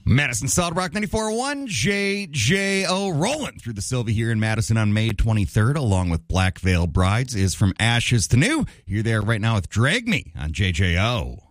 Madison Solid Rock 94.1, JJO rolling through the Sylvia here in Madison on May 23rd, along with Black Veil Brides, is From Ashes to New. You're there right now with Drag Me on JJO.